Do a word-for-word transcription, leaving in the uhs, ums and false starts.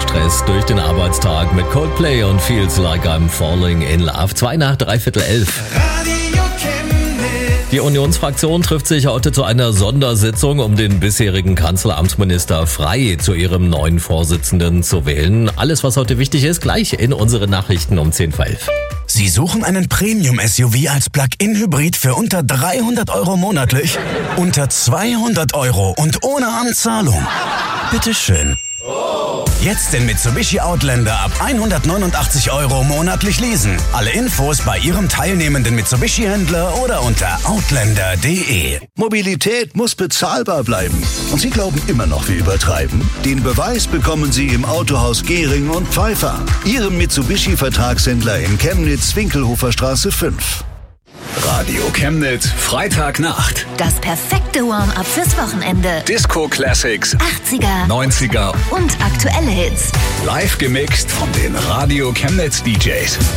Stress durch den Arbeitstag mit Coldplay und Feels Like I'm Falling in Love. Zwei nach dreiviertel elf. Radio Chemnitz. Die Unionsfraktion trifft sich heute zu einer Sondersitzung, um den bisherigen Kanzleramtsminister Frey zu ihrem neuen Vorsitzenden zu wählen. Alles, was heute wichtig ist, gleich in unseren Nachrichten um zehn vor elf. Sie suchen einen Premium-S U V als Plug-in-Hybrid für unter dreihundert Euro monatlich? Unter zweihundert Euro und ohne Anzahlung? Bitteschön. Jetzt den Mitsubishi Outlander ab hundertneunundachtzig Euro monatlich leasen. Alle Infos bei Ihrem teilnehmenden Mitsubishi-Händler oder unter outlander punkt de. Mobilität muss bezahlbar bleiben. Und Sie glauben immer noch, wir übertreiben? Den Beweis bekommen Sie im Autohaus Gehring und Pfeiffer, Ihrem Mitsubishi-Vertragshändler in Chemnitz, Winkelhofer Straße fünf. Radio Chemnitz, Freitagnacht. Das perfekte Warm-up fürs Wochenende. Disco Classics, achtziger, neunziger und aktuelle Hits. live gemixt von den Radio Chemnitz D Js.